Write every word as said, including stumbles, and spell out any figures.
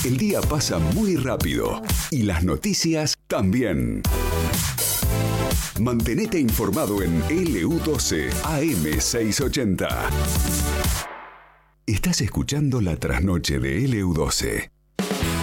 El día pasa muy rápido y las noticias también. Mantenete informado en L U doce A M seiscientos ochenta. Estás escuchando La Trasnoche de L U doce.